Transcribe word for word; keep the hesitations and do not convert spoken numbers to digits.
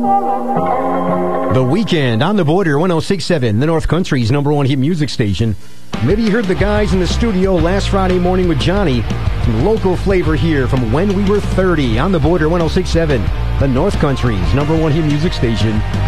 The Weekend on the Border, one oh six point seven, the North Country's number one hit music station. Maybe you heard the guys in the studio last Friday morning with Johnny. Some local flavor here from when we were thirty on the Border, one oh six point seven, the North Country's number one hit music station.